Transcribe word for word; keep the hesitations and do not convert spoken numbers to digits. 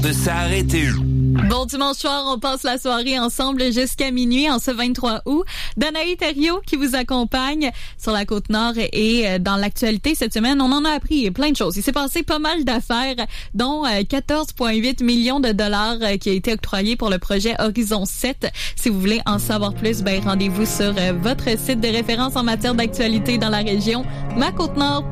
de s'arrêter. Bon dimanche soir, on passe la soirée ensemble jusqu'à minuit en ce vingt-trois août. Danaï Thériault qui vous accompagne sur la Côte-Nord et dans l'actualité cette semaine, on en a appris plein de choses. Il s'est passé pas mal d'affaires, dont quatorze virgule huit millions de dollars qui a été octroyé pour le projet Horizon sept. Si vous voulez en savoir plus, ben rendez-vous sur votre site de référence en matière d'actualité dans la région, ma côte nord